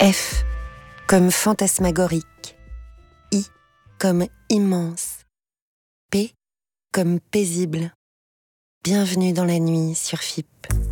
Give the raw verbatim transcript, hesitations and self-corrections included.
F comme fantasmagorique. I comme immense. P comme paisible. Bienvenue dans la nuit sur F I P.